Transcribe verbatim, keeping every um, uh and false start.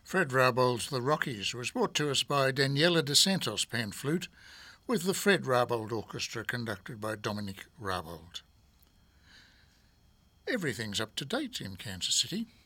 Fred Rabold's The Rockies was brought to us by Daniela de Santos pan flute, with the Fred Rabold Orchestra conducted by Dominic Rabold. Everything's up to date in Kansas City.